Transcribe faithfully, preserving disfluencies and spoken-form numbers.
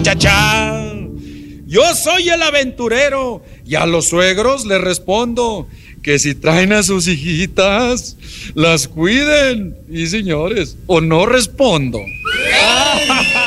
cha, cha. Yo soy el aventurero y a los suegros les respondo que si traen a sus hijitas, las cuiden. Y señores, o no respondo.